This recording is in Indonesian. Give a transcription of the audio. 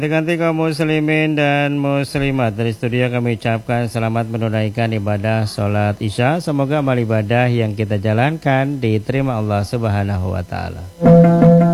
Ganti kaum muslimin dan muslimat, dari studio kami ucapkan selamat menunaikan ibadah sholat isya. Semoga amal ibadah yang kita jalankan diterima Allah Subhanahu wa ta'ala.